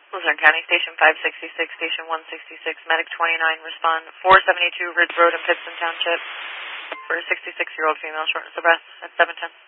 Luzerne County, Station 566, Station 166, Medic 29, respond 472 Ridge Road in Pittston Township for a 66-year-old female, shortness of breath at 710.